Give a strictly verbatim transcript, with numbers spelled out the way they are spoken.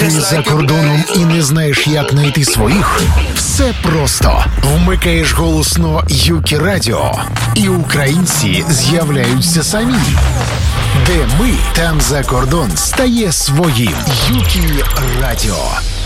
Ти за кордоном і не знаєш, як знайти своїх? Все просто. Вмикаєш голосно Юкі Радіо, і українці з'являються самі. Де ми, там за кордон стає своїм. Юкі Радіо.